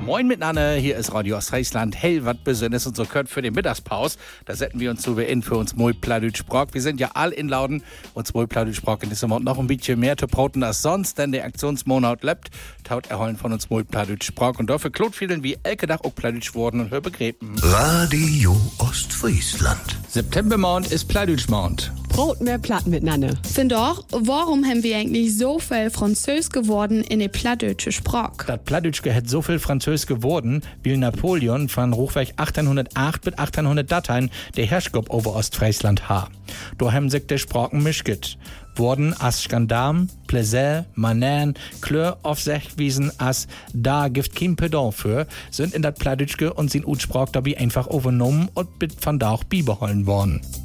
Moin miteinander, hier ist Radio Ostfriesland. Hey, was Besonderes und so gehört für den Mittagspause. Da setzen wir uns so in für uns moi Plattdeutsch Sprach. Wir sind ja all in Lauden. Uns moi Plattdeutsch Sprach in diesem Monat noch ein bisschen mehr zu broten als sonst, denn der Aktionsmonat lebt. Taut erholen von uns moi Plattdeutsch Sprach. Und dafür klot vielen wie elke Dach auch Plattdeutsch worden und Hörbegräben. Radio Ostfriesland. Septembermonat ist Plattdeutschmonat. Brot mehr Platten miteinander. Find doch, warum haben wir eigentlich so viel Französisch geworden in der plattdeutsche Sprache? Das Plattdeutsch hat so viel Französisch geworden, wie Napoleon von Hochweg 1808 bis 1800 Dateien der Herrschaft über Ostfriesland ha. Da haben sich der Sprachen mischget. Worden as Skandam, Plaisir, Manan, Klör auf sich wiesen as da gibt kein Pardon für, sind in das Plattdeutsch und sind Utsprach dabei einfach übernommen und mit von da auch beibehalten worden.